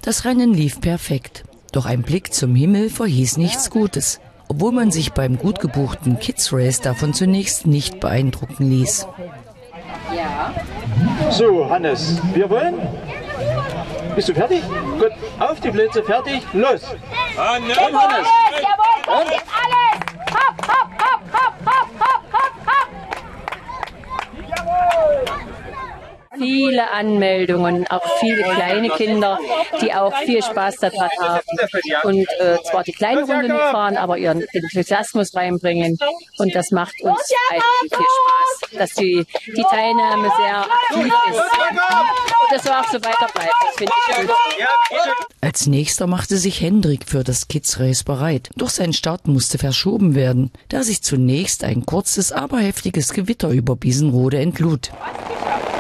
Das Rennen lief perfekt. Doch ein Blick zum Himmel verhieß nichts Gutes, obwohl man sich beim gut gebuchten Kids Race davon zunächst nicht beeindrucken ließ. So, Hannes, wir wollen. Bist du fertig? Gut, auf die Plätze, fertig, los! Hannes! Jawohl, kommt jetzt alles! Hopp, hopp, hopp, hopp, hopp, hopp, hopp, hopp! Jawohl! Viele Anmeldungen, auch viele kleine Kinder, die auch viel Spaß daran haben und zwar die kleine Runde mitfahren, aber ihren Enthusiasmus reinbringen, und das macht uns eigentlich viel Spaß, dass die Teilnahme sehr aktiv ist und das soll auch so weiterbleiben, das finde ich gut. Als nächster machte sich Hendrik für das Kids Race bereit, doch sein Start musste verschoben werden, da sich zunächst ein kurzes, aber heftiges Gewitter über Biesenrode entlud.